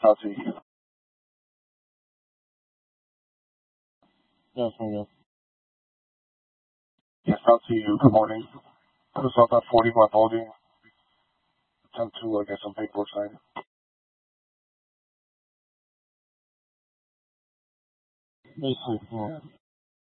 Out to you. Yes, I guess. Yes, out to you. Good morning. I was out at 40 by building. Attempt to get some paperwork signed. Basically, yeah.